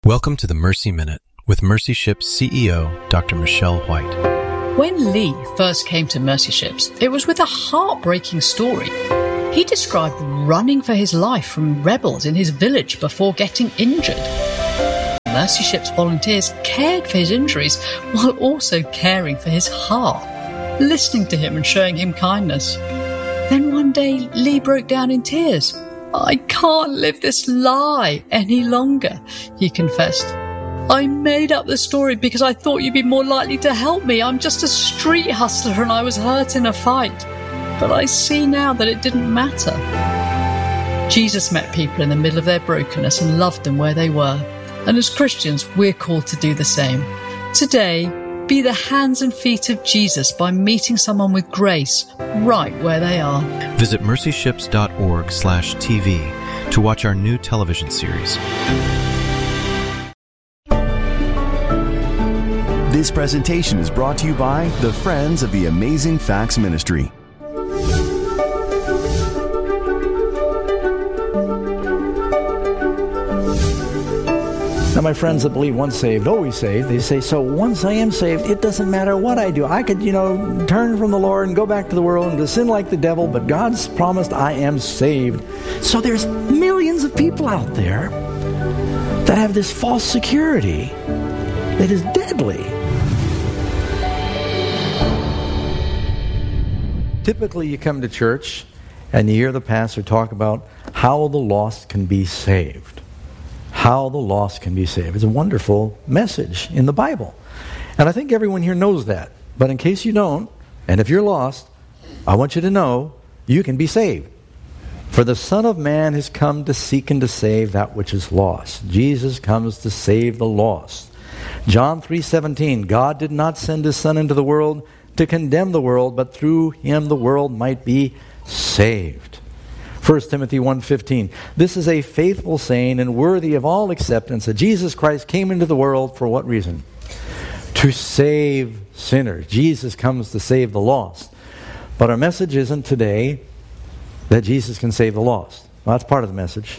Welcome to the Mercy Minute with Mercy Ships CEO, Dr. Michelle White. When Lee first came to Mercy Ships, it was with a heartbreaking story. He described running for his life from rebels in his village before getting injured. Mercy Ships volunteers cared for his injuries while also caring for his heart, listening to him and showing him kindness. Then one day, Lee broke down in tears. "I can't live this lie any longer," he confessed. "I made up the story because I thought you'd be more likely to help me. I'm just a street hustler and I was hurt in a fight. But I see now that it didn't matter." Jesus met people in the middle of their brokenness and loved them where they were. And as Christians, we're called to do the same. Today, be the hands and feet of Jesus by meeting someone with grace right where they are. Visit mercyships.org/TV to watch our new television series. This presentation is brought to you by the Friends of the Amazing Facts Ministry. Now, my friends that believe once saved, always saved, they say, so once I am saved, it doesn't matter what I do. I could, turn from the Lord and go back to the world and to sin like the devil, but God's promised I am saved. So there's millions of people out there that have this false security that is deadly. Typically, you come to church and you hear the pastor talk about how the lost can be saved. How the lost can be saved. It's a wonderful message in the Bible. And I think everyone here knows that. But in case you don't, and if you're lost, I want you to know you can be saved. For the Son of Man has come to seek and to save that which is lost. Jesus comes to save the lost. John 3:17, God did not send His Son into the world to condemn the world, but through Him the world might be saved. 1 Timothy 1:15, this is a faithful saying and worthy of all acceptance that Jesus Christ came into the world for what reason? To save sinners. Jesus comes to save the lost. But our message isn't today that Jesus can save the lost. Well, that's part of the message.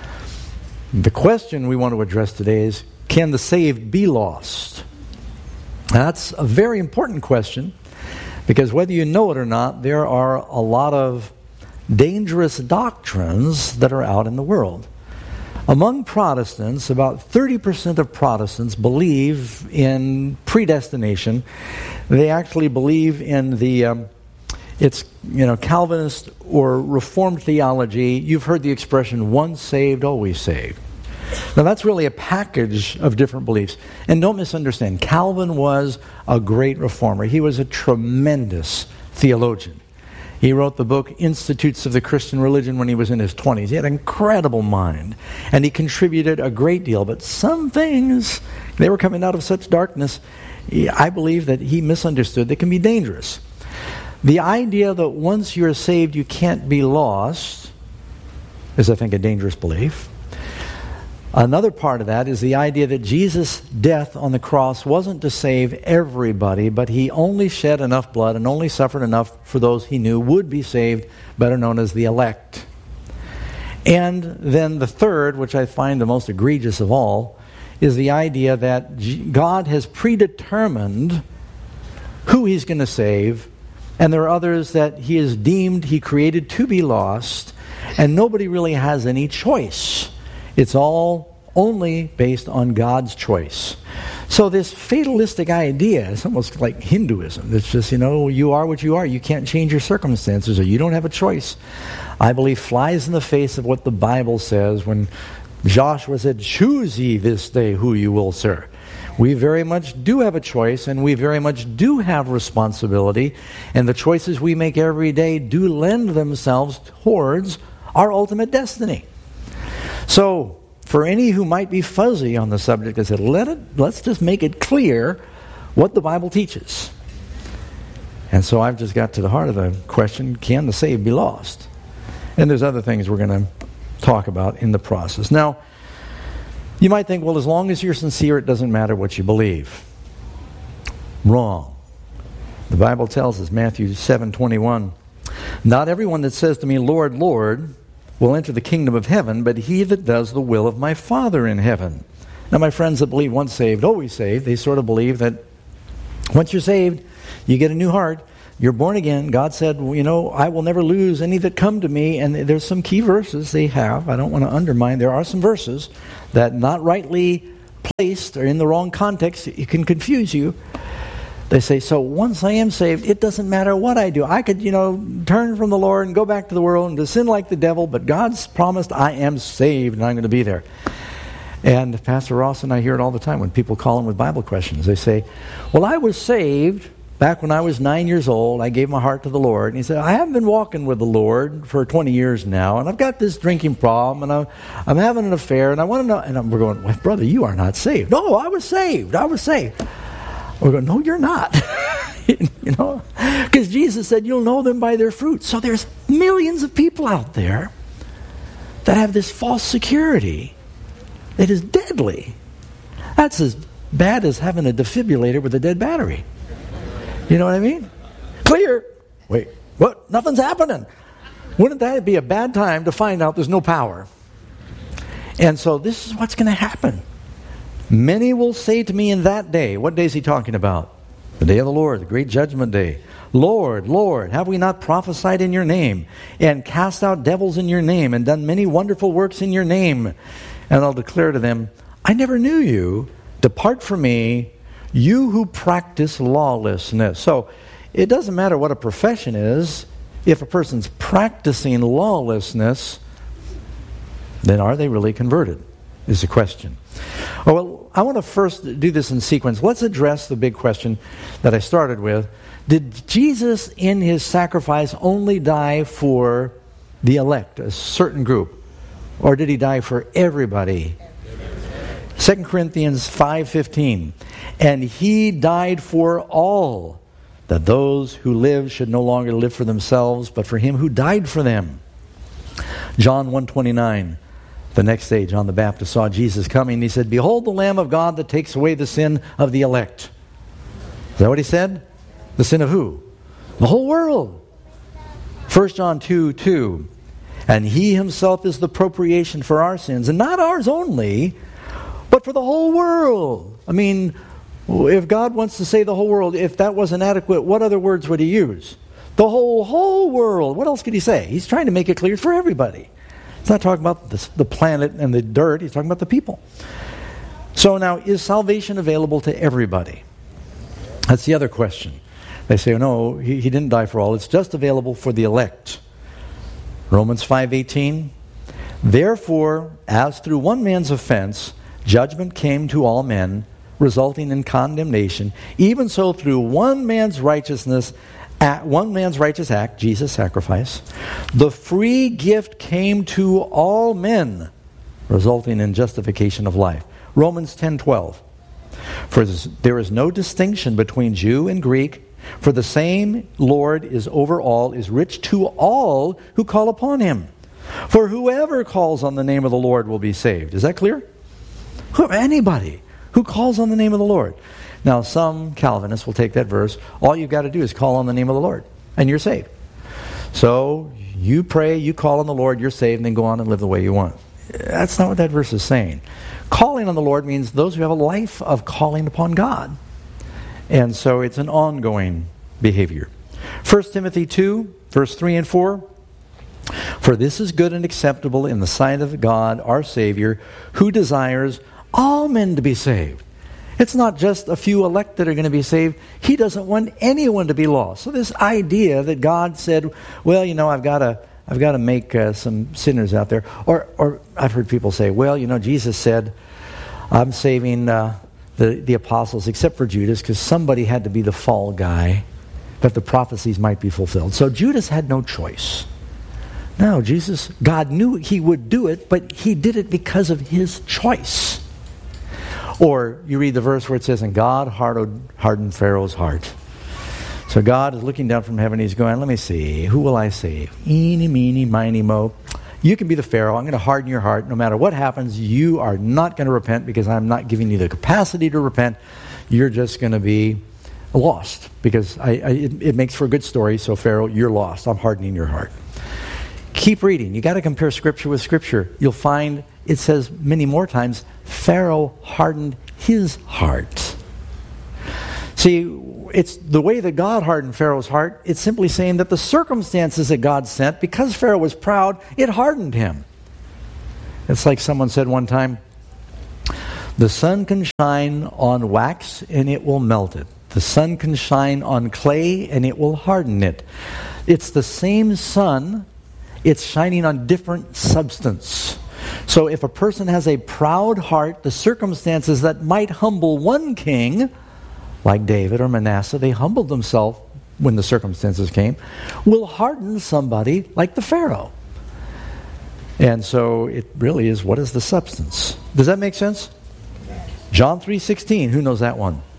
The question we want to address today is, can the saved be lost? That's a very important question, because whether you know it or not, there are a lot of dangerous doctrines that are out in the world. Among Protestants, about 30% of Protestants believe in predestination. They actually believe in the Calvinist or Reformed theology. You've heard the expression, once saved, always saved. Now that's really a package of different beliefs. And don't misunderstand, Calvin was a great reformer. He was a tremendous theologian. He wrote the book Institutes of the Christian Religion when he was in his 20s. He had an incredible mind, and he contributed a great deal. But some things, they were coming out of such darkness, I believe that he misunderstood. They can be dangerous. The idea that once you're saved, you can't be lost is, I think, a dangerous belief. Another part of that is the idea that Jesus' death on the cross wasn't to save everybody, but He only shed enough blood and only suffered enough for those He knew would be saved, better known as the elect. And then the third, which I find the most egregious of all, is the idea that God has predetermined who He's going to save, and there are others that He has deemed He created to be lost, and nobody really has any choice. It's all only based on God's choice. So this fatalistic idea is almost like Hinduism. It's just, you are what you are. You can't change your circumstances, or you don't have a choice. I believe flies in the face of what the Bible says when Joshua said, choose ye this day who you will serve. We very much do have a choice, and we very much do have responsibility, and the choices we make every day do lend themselves towards our ultimate destiny. So, for any who might be fuzzy on the subject, I said, let's just make it clear what the Bible teaches. And so I've just got to the heart of the question, can the saved be lost? And there's other things we're going to talk about in the process. Now, you might think, well, as long as you're sincere, it doesn't matter what you believe. Wrong. The Bible tells us, Matthew 7:21, not everyone that says to me, Lord, Lord, will enter the kingdom of heaven, but he that does the will of my Father in heaven. Now, my friends that believe once saved, always saved, they sort of believe that once you're saved, you get a new heart, you're born again. God said, well, I will never lose any that come to me. And there's some key verses they have. I don't want to undermine. There are some verses that not rightly placed or in the wrong context, it can confuse you. They say, so once I am saved, it doesn't matter what I do. I could, turn from the Lord and go back to the world and to sin like the devil, but God's promised I am saved and I'm going to be there. And Pastor Ross and I hear it all the time when people call him with Bible questions. They say, well, I was saved back when I was 9 years old. I gave my heart to the Lord. And he said, I haven't been walking with the Lord for 20 years now, and I've got this drinking problem, and I'm having an affair, and I want to know. And we're going, well, brother, you are not saved. No, I was saved. We're going, no, you're not. Because Jesus said, you'll know them by their fruit. So there's millions of people out there that have this false security that is deadly. That's as bad as having a defibrillator with a dead battery. You know what I mean? Clear. Wait, what? Nothing's happening. Wouldn't that be a bad time to find out there's no power? And so this is what's going to happen. Many will say to me in that day, what day is he talking about? The day of the Lord, the great judgment day. Lord, Lord, have we not prophesied in your name, and cast out devils in your name, and done many wonderful works in your name? And I'll declare to them, I never knew you. Depart from me, you who practice lawlessness. So it doesn't matter what a profession is. If a person's practicing lawlessness, then are they really converted, is the question. Oh, well, I want to first do this in sequence. Let's address the big question that I started with. Did Jesus in his sacrifice only die for the elect, a certain group? Or did he die for everybody? 2 Corinthians 5:15. And he died for all, that those who live should no longer live for themselves, but for him who died for them. John 1:29. The next day, John the Baptist saw Jesus coming. He said, behold the Lamb of God that takes away the sin of the elect. Is that what he said? The sin of who? The whole world. 1 John 2:2. And he himself is the propitiation for our sins, and not ours only, but for the whole world. I mean, if God wants to say the whole world, if that wasn't adequate, what other words would he use? The whole world. What else could he say? He's trying to make it clear for everybody. He's not talking about the planet and the dirt. He's talking about the people. So now, is salvation available to everybody? That's the other question. They say, oh, no, he didn't die for all. It's just available for the elect. Romans 5:18. Therefore, as through one man's offense, judgment came to all men, resulting in condemnation, even so through one man's righteous act, Jesus' sacrifice, the free gift came to all men, resulting in justification of life. Romans 10:12. For there is no distinction between Jew and Greek, for the same Lord is over all, is rich to all who call upon him. For whoever calls on the name of the Lord will be saved. Is that clear? Anybody who calls on the name of the Lord. Now, some Calvinists will take that verse. All you've got to do is call on the name of the Lord, and you're saved. So you pray, you call on the Lord, you're saved, and then go on and live the way you want. That's not what that verse is saying. Calling on the Lord means those who have a life of calling upon God. And so it's an ongoing behavior. 1 Timothy 2, verse 3 and 4. For this is good and acceptable in the sight of God, our Savior, who desires all men to be saved. It's not just a few elect that are going to be saved. He doesn't want anyone to be lost. So this idea that God said, well, I've got to make some sinners out there. Or I've heard people say, well, Jesus said, I'm saving the apostles except for Judas because somebody had to be the fall guy that the prophecies might be fulfilled. So Judas had no choice. No, God knew he would do it, but he did it because of his choice. Or you read the verse where it says, and God hardened Pharaoh's heart. So God is looking down from heaven. He's going, let me see, who will I save? Eeny, meeny, miny, mo. You can be the Pharaoh. I'm going to harden your heart. No matter what happens, you are not going to repent because I'm not giving you the capacity to repent. You're just going to be lost because it makes for a good story. So Pharaoh, you're lost. I'm hardening your heart. Keep reading. You got to compare Scripture with Scripture. You'll find it says many more times Pharaoh hardened his heart. See, it's the way that God hardened Pharaoh's heart. It's simply saying that the circumstances that God sent, because Pharaoh was proud, it hardened him. It's like someone said one time, the sun can shine on wax and it will melt it. The sun can shine on clay and it will harden it. It's the same sun, it's shining on different substance. So if a person has a proud heart, the circumstances that might humble one king, like David or Manasseh, they humbled themselves when the circumstances came, will harden somebody like the Pharaoh. And so it really is, what is the substance? Does that make sense? John 3:16, who knows that one?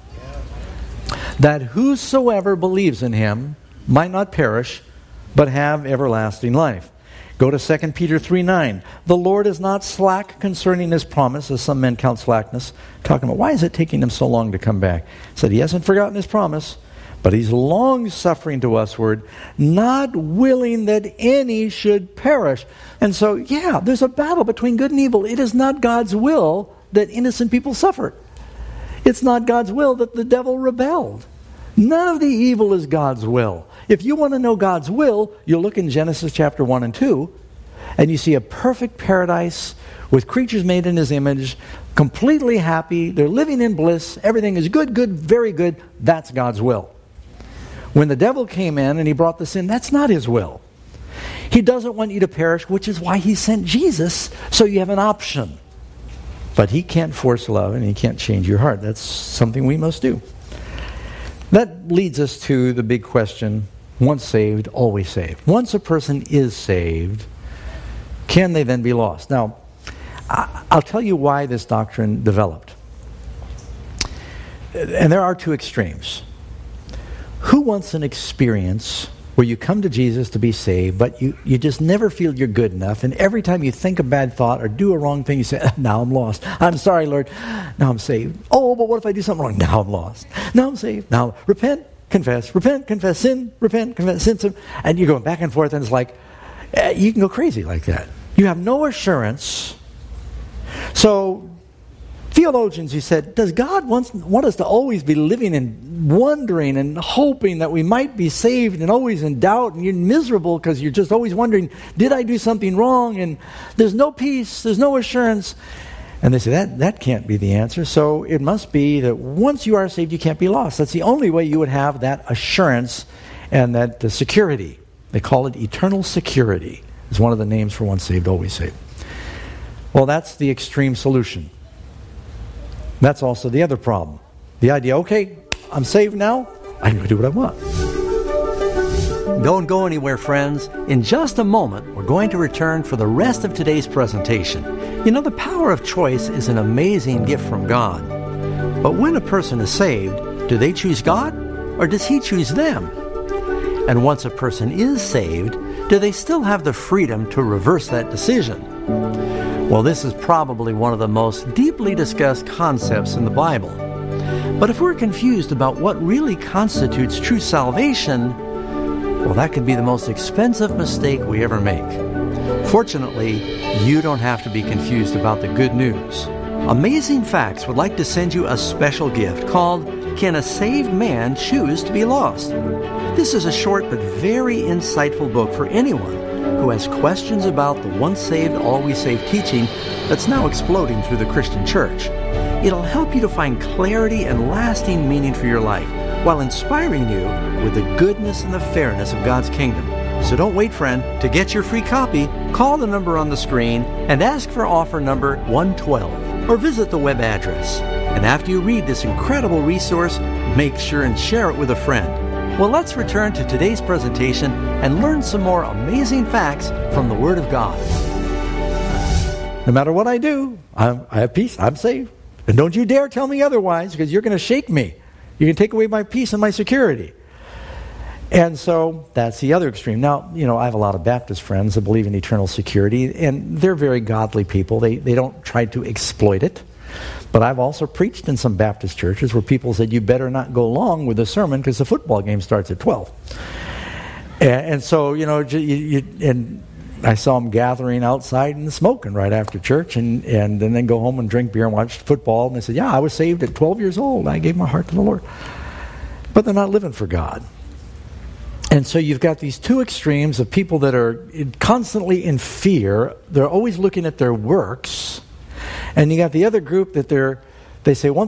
That whosoever believes in him might not perish, but have everlasting life. Go to 2 Peter 3:9. The Lord is not slack concerning his promise, as some men count slackness. Talking about, why is it taking him so long to come back? He said he hasn't forgotten his promise, but he's long-suffering to usward, not willing that any should perish. And so, yeah, there's a battle between good and evil. It is not God's will that innocent people suffer. It's not God's will that the devil rebelled. None of the evil is God's will. If you want to know God's will, you look in Genesis chapter 1 and 2, and you see a perfect paradise with creatures made in his image, completely happy, they're living in bliss, everything is good, good, very good. That's God's will. When the devil came in and he brought the sin, that's not his will. He doesn't want you to perish, which is why he sent Jesus, so you have an option. But he can't force love and he can't change your heart. That's something we must do. That leads us to the big question, once saved, always saved. Once a person is saved, can they then be lost? Now, I'll tell you why this doctrine developed. And there are two extremes. Who wants an experience where you come to Jesus to be saved, but you just never feel you're good enough, and every time you think a bad thought or do a wrong thing, you say, now I'm lost. I'm sorry, Lord. Now I'm saved. Oh, but what if I do something wrong? Now I'm lost. Now I'm saved. Now repent, confess, sin, repent, confess, sin. And you're going back and forth, and it's like, you can go crazy like that. You have no assurance. So, theologians, you said, does God want us to always be living and wondering and hoping that we might be saved and always in doubt, and you're miserable because you're just always wondering, did I do something wrong? And there's no peace, there's no assurance. And they say that can't be the answer. So it must be that once you are saved, you can't be lost. That's the only way you would have that assurance and that security. They call it eternal security. It's one of the names for once saved, always saved. Well, that's the extreme solution. That's also the other problem. The idea, okay, I'm saved now, I can do what I want. Don't go anywhere, friends. In just a moment, we're going to return for the rest of today's presentation. You know, the power of choice is an amazing gift from God. But when a person is saved, do they choose God, or does He choose them? And once a person is saved, do they still have the freedom to reverse that decision? Well, this is probably one of the most deeply discussed concepts in the Bible. But if we're confused about what really constitutes true salvation, well, that could be the most expensive mistake we ever make. Fortunately, you don't have to be confused about the good news. Amazing Facts would like to send you a special gift called Can a Saved Man Choose to Be Lost? This is a short but very insightful book for anyone who has questions about the once saved, always saved teaching that's now exploding through the Christian church. It'll help you to find clarity and lasting meaning for your life while inspiring you with the goodness and the fairness of God's kingdom. So don't wait, friend. To get your free copy, call the number on the screen and ask for offer number 112 or visit the web address. And after you read this incredible resource, make sure and share it with a friend. Well, let's return to today's presentation and learn some more amazing facts from the Word of God. No matter what I do, I have peace, I'm saved. And don't you dare tell me otherwise, because you're going to shake me. You can take away my peace and my security. And so that's the other extreme. Now, you know, I have a lot of Baptist friends that believe in eternal security, and they're very godly people. They don't try to exploit it. But I've also preached in some Baptist churches where people said, you better not go long with the sermon because the football game starts at 12. And so, you know, and I saw them gathering outside and smoking right after church, and then go home and drink beer and watch football. And they said, yeah, I was saved at 12 years old. I gave my heart to the Lord. But they're not living for God. And so you've got these two extremes of people that are constantly in fear. They're always looking at their works. And you got the other group that they say, once